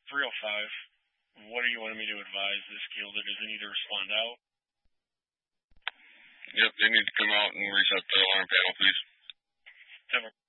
305. What are you wanting me to advise this Gilder? Does it need to respond out? Yep, they need to come out and reset the alarm panel, please. Have a